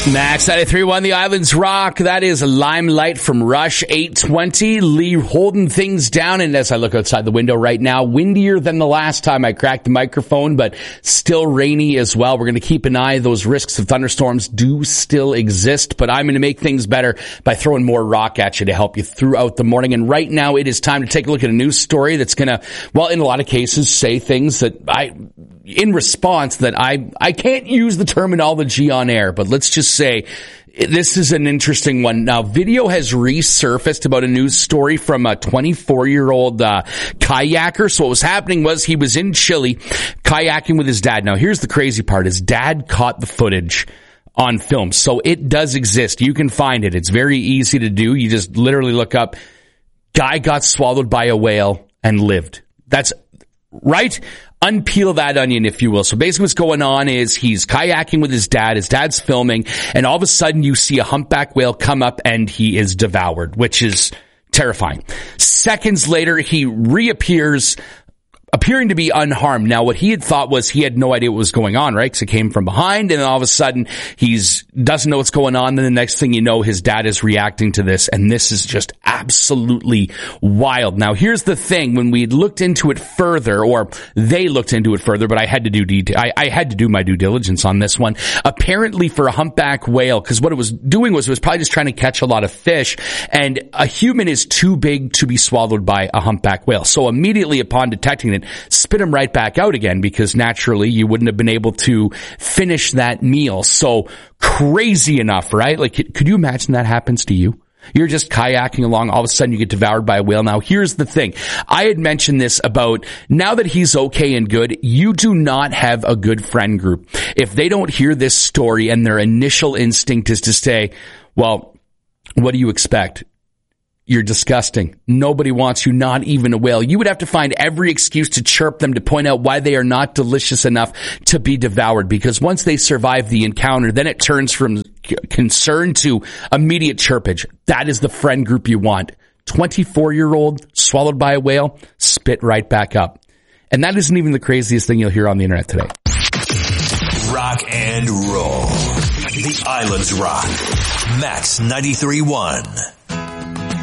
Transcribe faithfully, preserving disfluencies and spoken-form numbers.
Max ninety-three point one, the Islands Rock. That is Limelight from Rush, eight twenty. Lee holding things down. And as I look outside the window right now, windier than the last time I cracked the microphone, but still rainy as well. We're going to keep an eye. Those risks of thunderstorms do still exist, but I'm going to make things better by throwing more rock at you to help you throughout the morning. And right now it is time to take a look at a news story that's going to, well, in a lot of cases, say things that I... in response that I, I can't use the terminology on air, but let's just say this is an interesting one. Now, video has resurfaced about a news story from a twenty-four-year-old uh, kayaker. So what was happening was he was in Chile kayaking with his dad. Now, here's the crazy part. His dad caught the footage on film. So it does exist. You can find it. It's very easy to do. You just literally look up, guy got swallowed by a whale and lived. That's right. Unpeel that onion, if you will. So basically what's going on is he's kayaking with his dad. His dad's filming, and all of a sudden you see a humpback whale come up and he is devoured, which is terrifying. Seconds later, he reappears, appearing to be unharmed. Now, what he had thought was he had no idea what was going on, right? Because it came from behind, and then all of a sudden he's doesn't know what's going on. Then the next thing you know, his dad is reacting to this, and this is just absolutely wild. Now, here's the thing: when we looked into it further, or they looked into it further, but I had to do det- I, I had to do my due diligence on this one. Apparently, for a humpback whale, because what it was doing was it was probably just trying to catch a lot of fish, and a human is too big to be swallowed by a humpback whale. So immediately upon detecting it, spit him right back out again, because naturally you wouldn't have been able to finish that meal. So crazy enough, right? Like, could you imagine that happens to you? You're just kayaking along, all of a sudden you get devoured by a whale. Now, here's the thing. I had mentioned this about, now that he's okay and good, you do not have a good friend group. If they don't hear this story and their initial instinct is to say, well, what do you expect? You're disgusting. Nobody wants you, not even a whale. You would have to find every excuse to chirp them, to point out why they are not delicious enough to be devoured. Because once they survive the encounter, then it turns from concern to immediate chirpage. That is the friend group you want. twenty-four-year-old swallowed by a whale, spit right back up. And that isn't even the craziest thing you'll hear on the internet today. Rock and roll. The Islands Rock. Max ninety-three point one.